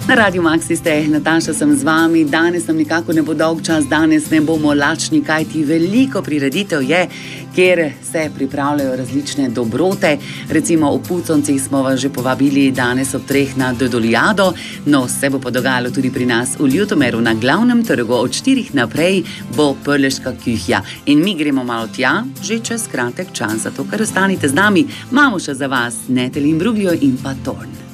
Na Radiu Maxi ste, Nataša sem z vami. Danes nam nikako ne bo dolg čas, danes ne bomo lačni, kajti veliko prireditev je, kjer se pripravljajo različne dobrote. Recimo v Puconcih smo vas že povabili danes ob 3 na Dodolijado, no se bo pa dogajalo tudi pri nas v Ljutomeru na glavnem trgu. Od 4 naprej bo prleška kuhja in mi gremo malo tja že čez kratek čas, zato ker ostanite z nami. Imamo še za vas Netel in Brugljo in pa Torn.